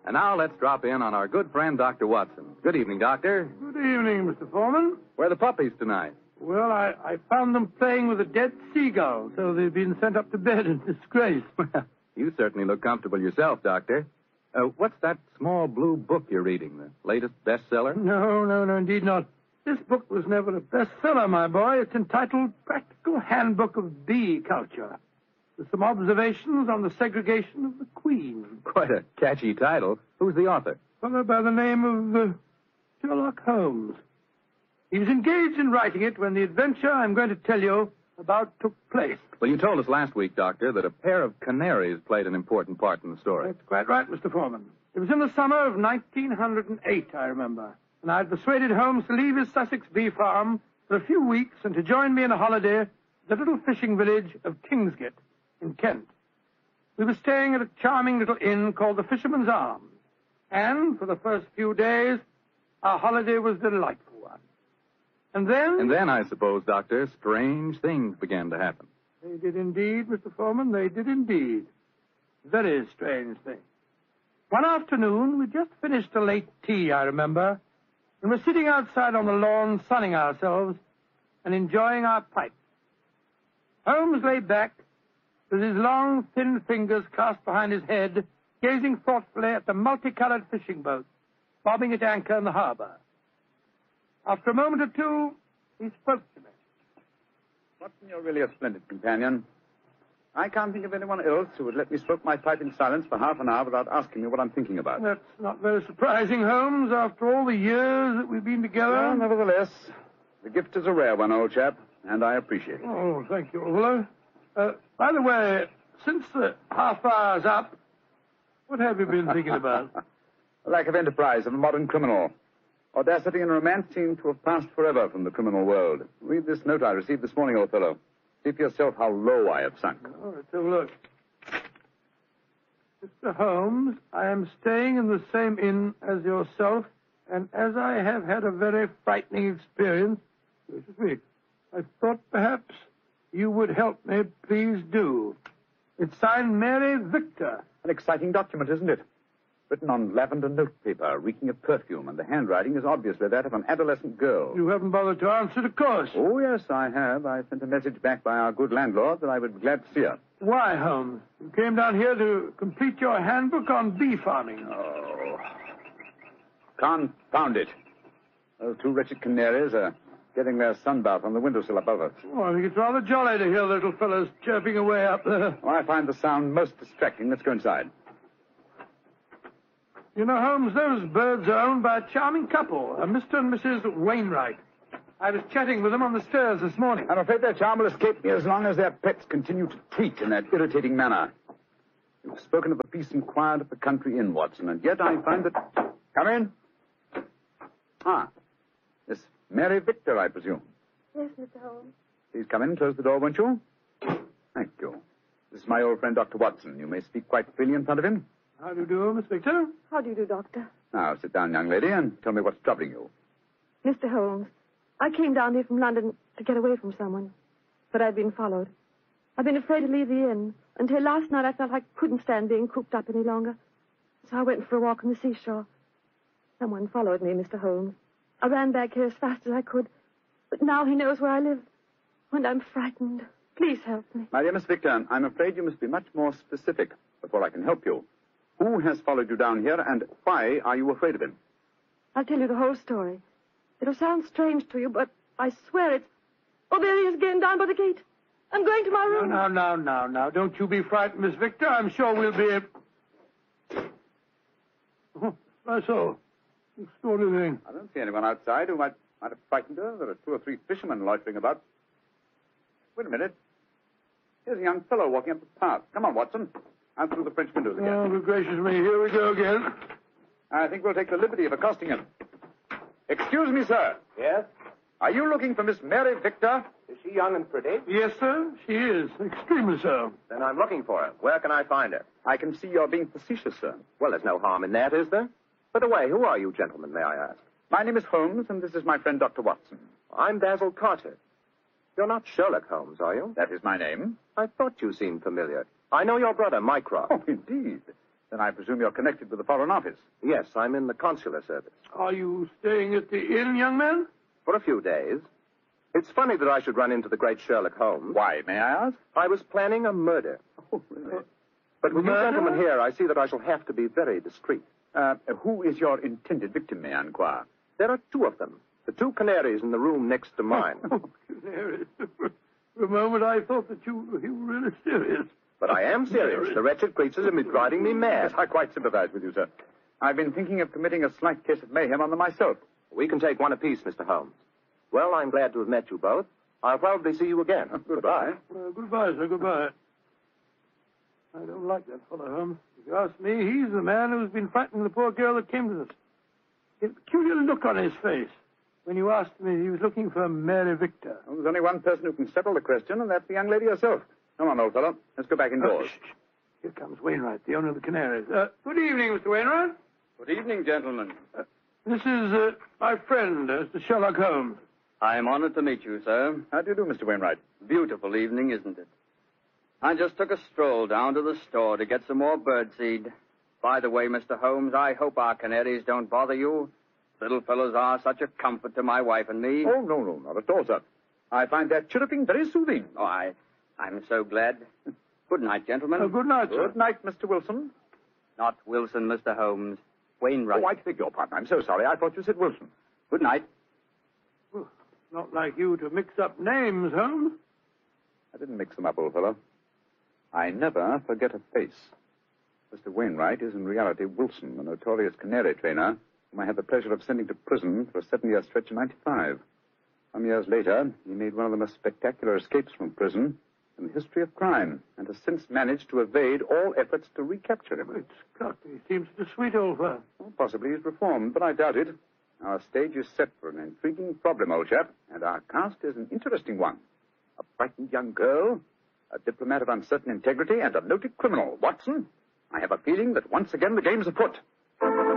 And now let's drop in on our good friend, Dr. Watson. Good evening, Doctor. Good evening, Mr. Foreman. Where are the puppies tonight? Well, I found them playing with a dead seagull, so they've been sent up to bed in disgrace. Well, you certainly look comfortable yourself, Doctor. What's that small blue book you're reading, the latest bestseller? No, indeed not. This book was never a bestseller, my boy. It's entitled Practical Handbook of Bee Culture, with some observations on the segregation of the queen. Quite a catchy title. Who's the author? A fellow by the name of Sherlock Holmes. He was engaged in writing it when the adventure I'm going to tell you about took place. Well, you told us last week, Doctor, that a pair of canaries played an important part in the story. That's quite right, Mr. Foreman. It was in the summer of 1908, I remember, and I had persuaded Holmes to leave his Sussex bee farm for a few weeks and to join me in a holiday at the little fishing village of Kingsgate in Kent. We were staying at a charming little inn called the Fisherman's Arms, and for the first few days, our holiday was a delightful one. And then, I suppose, Doctor, strange things began to happen. They did indeed, Mr. Foreman, they did indeed. Very strange things. One afternoon, we just finished a late tea, I remember, and were sitting outside on the lawn sunning ourselves and enjoying our pipes. Holmes lay back with his long, thin fingers clasped behind his head, gazing thoughtfully at the multicolored fishing boats bobbing at anchor in the harbor. After a moment or two, he spoke to me. Watson, you're really a splendid companion. I can't think of anyone else who would let me smoke my pipe in silence for half an hour without asking me what I'm thinking about. That's not very surprising, Holmes, after all the years that we've been together. Well, nevertheless, the gift is a rare one, old chap, and I appreciate it. Oh, thank you, old fellow. By the way, since the half hour's up, what have you been thinking about? The lack of enterprise of a modern criminal. Audacity and romance seem to have passed forever from the criminal world. Read this note I received this morning, old fellow. See for yourself how low I have sunk. Oh, let's have a look. Mr. Holmes, I am staying in the same inn as yourself, and as I have had a very frightening experience, I thought perhaps you would help me. Please do. It's signed Mary Victor. An exciting document, isn't it? Written on lavender notepaper, reeking of perfume, and the handwriting is obviously that of an adolescent girl. You haven't bothered to answer, of course. Oh, yes, I have. I sent a message back by our good landlord that I would be glad to see her. Why, Holmes? You came down here to complete your handbook on bee farming. Oh. Confound it. Those two wretched canaries are getting their sunbath on the windowsill above us. Oh, I think it's rather jolly to hear the little fellows chirping away up there. Well, I find the sound most distracting. Let's go inside. You know, Holmes, those birds are owned by a charming couple, Mr. and Mrs. Wainwright. I was chatting with them on the stairs this morning. I'm afraid their charm will escape me as long as their pets continue to tweet in that irritating manner. You've spoken of the peace and quiet of the country inn, Watson, and yet I find that... Come in. Ah, Miss Mary Victor, I presume. Yes, Mr. Holmes. Please come in. Close the door, won't you? Thank you. This is my old friend, Dr. Watson. You may speak quite freely in front of him. How do you do, Miss Victor? How do you do, Doctor? Now, sit down, young lady, and tell me what's troubling you. Mr. Holmes, I came down here from London to get away from someone, but I've been followed. I've been afraid to leave the inn. Until last night, I felt I couldn't stand being cooped up any longer. So I went for a walk on the seashore. Someone followed me, Mr. Holmes. I ran back here as fast as I could, but now he knows where I live, and I'm frightened. Please help me. My dear Miss Victor, I'm afraid you must be much more specific before I can help you. Who has followed you down here, and why are you afraid of him? I'll tell you the whole story. It'll sound strange to you, but I swear it's... Oh, there he is again, down by the gate. I'm going to my room. Now. Don't you be frightened, Miss Victor. I'm sure we'll be able... Oh, I saw. Extraordinary thing. I don't see anyone outside who might have frightened her. There are 2 or 3 fishermen loitering about. Wait a minute. Here's a young fellow walking up the path. Come on, Watson. Out through the French windows again. Oh, good gracious me. Here we go again. I think we'll take the liberty of accosting him. Excuse me, sir. Yes? Are you looking for Miss Mary Victor? Is she young and pretty? Yes, sir. She is. Extremely so. Then I'm looking for her. Where can I find her? I can see you're being facetious, sir. Well, there's no harm in that, is there? By the way, who are you gentlemen, may I ask? My name is Holmes, and this is my friend, Dr. Watson. I'm Basil Carter. You're not Sherlock Holmes, are you? That is my name. I thought you seemed familiar. I know your brother, Mycroft. Oh, indeed. Then I presume you're connected with the Foreign Office. Yes, I'm in the consular service. Are you staying at the inn, young man? For a few days. It's funny that I should run into the great Sherlock Holmes. Why, may I ask? I was planning a murder. Oh, really? But with you Murder? gentlemen here, I see that I shall have to be very discreet. Who is your intended victim, may I inquire? There are two of them. The two canaries in the room next to mine. Oh, canaries. For a moment, I thought that you were really serious. But I am serious. The wretched creatures have been driving me mad. Yes, I quite sympathize with you, sir. I've been thinking of committing a slight case of mayhem on them myself. We can take one apiece, Mr. Holmes. Well, I'm glad to have met you both. I'll probably see you again. Goodbye. Goodbye, sir, goodbye. I don't like that fellow, Holmes. If you ask me, he's the man who's been frightening the poor girl that came to us. He had a peculiar look on his face when you asked me if he was looking for Mary Victor. Well, there's only one person who can settle the question, and that's the young lady herself. Come on, old fellow. Let's go back indoors. Shh. Here comes Wainwright, the owner of the Canaries. Good evening, Mr. Wainwright. Good evening, gentlemen. This is my friend, Mr. Sherlock Holmes. I am honored to meet you, sir. How do you do, Mr. Wainwright? Beautiful evening, isn't it? I just took a stroll down to the store to get some more birdseed. By the way, Mr. Holmes, I hope our canaries don't bother you. Little fellows are such a comfort to my wife and me. Oh, no, not at all, sir. I find their chirruping very soothing. Oh, I'm so glad. Good night, gentlemen. Good night, sir. Good night, Mr. Wilson. Not Wilson, Mr. Holmes. Wainwright. Oh, I beg your pardon. I'm so sorry. I thought you said Wilson. Good night. Not like you to mix up names, Holmes. I didn't mix them up, old fellow. I never forget a face. Mr. Wainwright is in reality Wilson, the notorious canary trainer, whom I had the pleasure of sending to prison for a 7-year stretch in '95. Some years later, he made one of the most spectacular escapes from prison in the history of crime, and has since managed to evade all efforts to recapture him. It's Scott. He seems such a sweet old fellow. Well, possibly he's reformed, but I doubt it. Our stage is set for an intriguing problem, old chap, and our cast is an interesting one. A frightened young girl, a diplomat of uncertain integrity, and a noted criminal. Watson, I have a feeling that once again the game's afoot.